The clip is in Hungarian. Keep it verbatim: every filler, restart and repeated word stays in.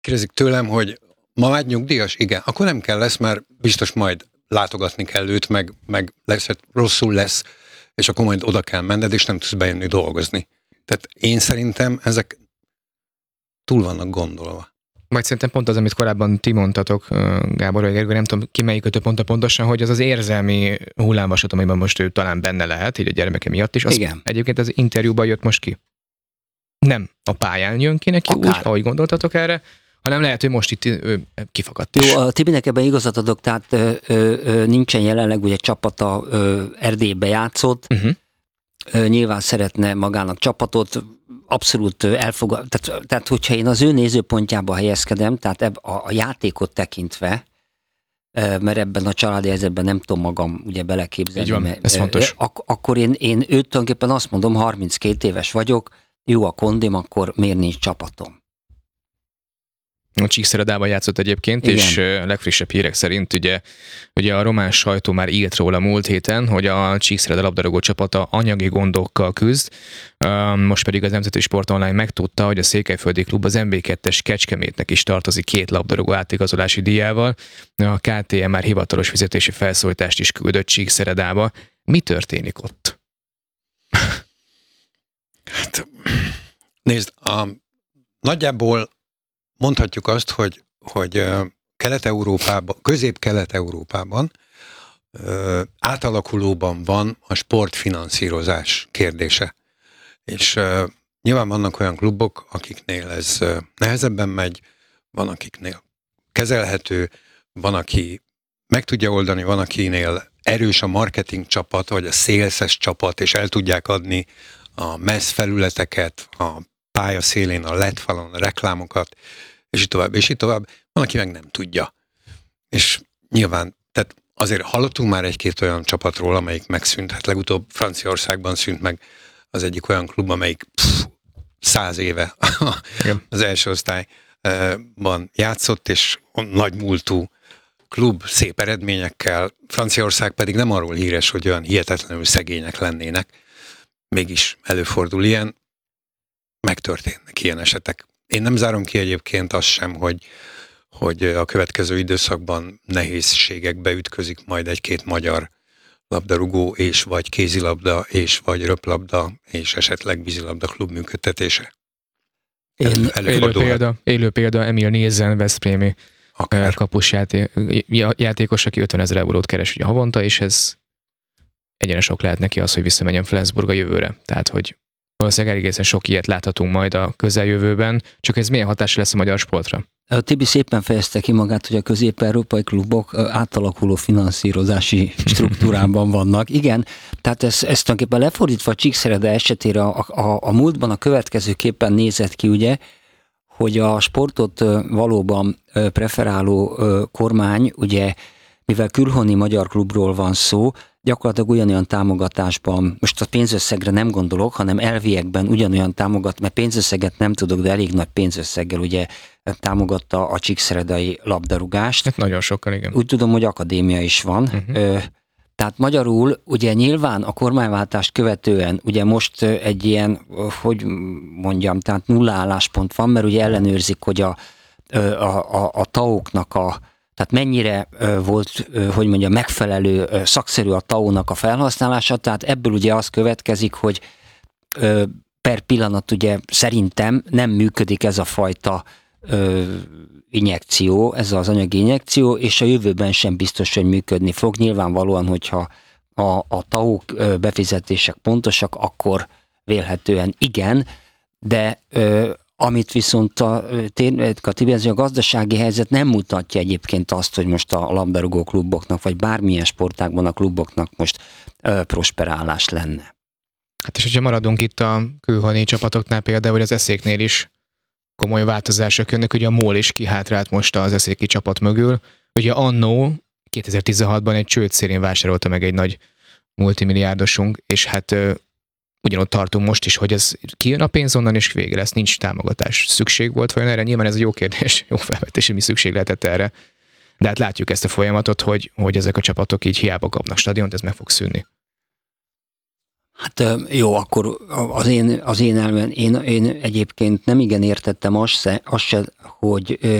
Kérdezik tőlem, hogy ma már nyugdíjas? Igen. Akkor nem kell lesz, mert biztos majd látogatni kell őt, meg, meg lesz, rosszul lesz, és akkor majd oda kell menned, és nem tudsz bejönni dolgozni. Tehát én szerintem ezek túl vannak gondolva. Majd szerintem pont az, amit korábban ti mondtatok, Gábor, vagy Gergő, nem tudom ki melyikötök mondta pontosan, hogy az az érzelmi hullámvasat, amiben most ő talán benne lehet, így a gyermeke miatt is. Az igen. Egyébként az interjúban jött most ki. Nem a pályán jön ki neki Akár. úgy, ahogy gondoltatok erre, hanem lehet, hogy most itt ő kifakadt is. Jó, a Tibinek ebben igazat adok, tehát ö, ö, nincsen jelenleg, ugye csapata ö, Erdélybe játszott, uh-huh. ö, nyilván szeretne magának csapatot, abszolút elfogad, tehát, tehát hogyha én az ő nézőpontjába helyezkedem, tehát eb, a, a játékot tekintve, mert ebben a családi helyzetben nem tudom magam ugye beleképzelni. Így van, mert, ez fontos. Ak- akkor én, én őt tulajdonképpen azt mondom, harminckét éves vagyok, jó a kondim, akkor miért nincs csapatom? A Csíkszeredában játszott egyébként, igen. És a legfrissebb hírek szerint ugye, ugye a román sajtó már írt róla múlt héten, hogy a Csíkszereda labdarúgó csapata anyagi gondokkal küzd. Most pedig az Nemzeti Sport Online megtudta, hogy a székelyföldi klub az em bé kettes Kecskemétnek is tartozik két labdarúgó átigazolási díjával. A ká té em már hivatalos fizetési felszólítást is küldött Csíkszeredába. Mi történik ott? Hát, nézd, a, nagyjából mondhatjuk azt, hogy, hogy Kelet-Európában, Közép-Kelet-Európában ö, átalakulóban van a sportfinanszírozás kérdése. És ö, nyilván vannak olyan klubok, akiknél ez ö, nehezebben megy, van akiknél kezelhető, van aki meg tudja oldani, van akinél erős a marketing csapat, vagy a szélszes csapat, és el tudják adni a messz felületeket, a pálya szélén, a ledfalon, a reklámokat, és így tovább, és így tovább. Van, aki meg nem tudja. És nyilván, tehát azért hallottunk már egy-két olyan csapatról, amelyik megszűnt. Hát legutóbb Franciaországban szűnt meg az egyik olyan klub, amelyik pff, száz éve az első osztályban játszott, és nagy múltú klub szép eredményekkel. Franciaország pedig nem arról híres, hogy olyan hihetetlenül szegények lennének. Mégis előfordul ilyen, megtörténnek ilyen esetek. Én nem zárom ki egyébként azt sem, hogy, hogy a következő időszakban nehézségekbe ütközik majd egy-két magyar labdarúgó és vagy kézilabda és vagy röplabda és esetleg vízilabda klub működtetése. Én élő, példa, élő példa Emil Nézen, veszprémi kapus játé, játékos, aki ötvenezer eurót keres ugye havonta, és ez egyenes sok lehet neki az, hogy visszamenjen Flensburg jövőre. Tehát, hogy valószínűleg egészen sok ilyet láthatunk majd a közeljövőben, csak ez milyen hatása lesz a magyar sportra? A Tibi szépen fejezte ki magát, hogy a közép-európai klubok átalakuló finanszírozási struktúrában vannak. Igen, tehát ez, ez tulajdonképpen lefordítva a Csíkszereda esetére a, a, a múltban a következőképpen nézett ki, ugye, hogy a sportot valóban preferáló kormány, ugye, mivel külhoni magyar klubról van szó, gyakorlatilag ugyanolyan támogatásban, most a pénzösszegre nem gondolok, hanem elviekben ugyanolyan támogat, mert pénzösszeget nem tudok, de elég nagy pénzösszeggel ugye támogatta a csíkszeredai labdarúgást. Hát nagyon sokkal, igen. Úgy tudom, hogy akadémia is van. Uh-huh. Tehát magyarul ugye nyilván a kormányváltást követően ugye most egy ilyen, hogy mondjam, tehát nulla álláspont van, mert ugye ellenőrzik, hogy a, a, a, a taóknak a tehát mennyire volt, hogy mondja, megfelelő, szakszerű a táónak a felhasználása, tehát ebből ugye az következik, hogy per pillanat ugye szerintem nem működik ez a fajta injekció, ez az anyagi injekció, és a jövőben sem biztos, hogy működni fog. Nyilvánvalóan, hogyha a, a táók befizetések pontosak, akkor vélhetően igen, de amit viszont a, a, a gazdasági helyzet nem mutatja egyébként azt, hogy most a labdarúgó kluboknak, vagy bármilyen sportágban a kluboknak most ö, prosperálás lenne. Hát és hogyha maradunk itt a külhoni csapatoknál például, hogy az eszéknél is komoly változások jönnek, ugye a MOL is kihátrált most az eszéki csapat mögül. Ugye annó kétezer-tizenhatban egy csőd szélén vásárolta meg egy nagy multimilliárdosunk, és hát ugyanott tartunk most is, hogy ez kijön a pénz onnan, és vége lesz, nincs támogatás. Szükség volt vajon erre? Nyilván ez a jó kérdés, jó felvetés, hogy mi szükség lehetett erre. De hát látjuk ezt a folyamatot, hogy, hogy ezek a csapatok így hiába kapnak stadiont, ez meg fog szűnni. Hát jó, akkor az én, az én elmen, én, én egyébként nem igen értettem azt se, azt se hogy